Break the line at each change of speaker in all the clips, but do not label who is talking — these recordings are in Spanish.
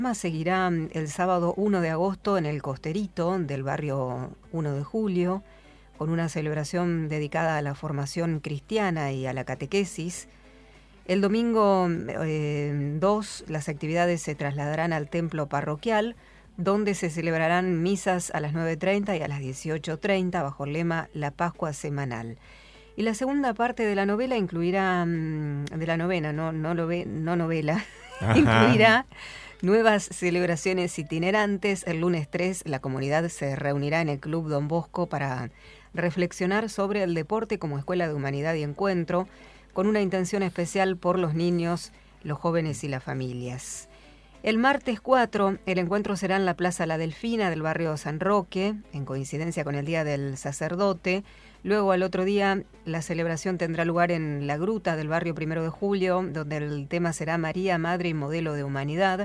Seguirá el sábado 1 de agosto en el Costerito del barrio 1 de Julio, con una celebración dedicada a la formación cristiana y a la catequesis. El domingo 2, las actividades se trasladarán al templo parroquial, donde se celebrarán misas a las 9:30 y a las 18:30 bajo el lema La Pascua Semanal. Y la segunda parte de la novela incluirá, de la novena, no novela, incluirá nuevas celebraciones itinerantes. El lunes 3, la comunidad se reunirá en el Club Don Bosco para reflexionar sobre el deporte como escuela de humanidad y encuentro, con una intención especial por los niños, los jóvenes y las familias. El martes 4, el encuentro será en la Plaza La Delfina del barrio San Roque, en coincidencia con el Día del Sacerdote. Luego, al otro día, la celebración tendrá lugar en la Gruta del barrio 1 de Julio, donde el tema será María, Madre y Modelo de Humanidad.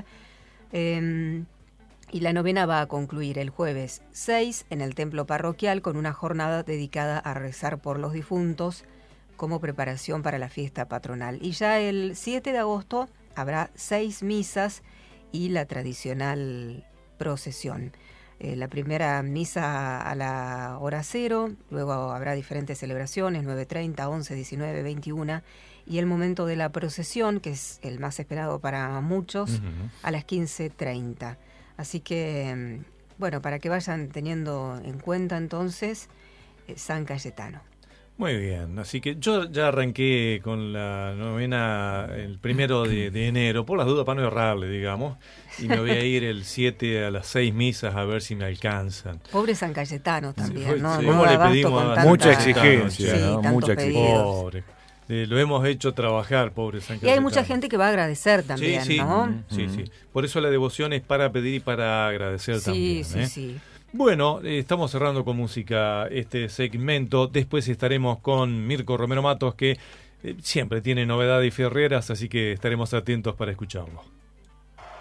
Y la novena va a concluir el jueves 6 en el templo parroquial con una jornada dedicada a rezar por los difuntos como preparación para la fiesta patronal. Y ya el 7 de agosto habrá 6 misas y la tradicional procesión. La primera misa a la hora 0, luego habrá diferentes celebraciones, 9:30, 11, 19, 21, y el momento de la procesión, que es el más esperado para muchos, a las 15:30. Así que, bueno, para que vayan teniendo en cuenta entonces San Cayetano.
Muy bien, así que yo ya arranqué con la novena el 1 de enero, por las dudas para no errarle, digamos, y me voy a ir el 7 a las 6 misas a ver si me alcanzan.
Pobre San Cayetano también,
sí,
¿no?
sí.
No
¿Cómo le
pedimos
mucha exigencia,
sí,
¿no? Mucha exigencia.
Pobre. Lo hemos hecho trabajar, pobre San Cayetano.
Y hay mucha gente que va a agradecer también,
sí,
¿no?
Sí, sí. Por eso la devoción es para pedir y para agradecer también.
Sí.
Bueno, estamos cerrando con música este segmento. Después estaremos con Mirko Romero Matos, que siempre tiene novedades fierreras, así que estaremos atentos para escucharlo.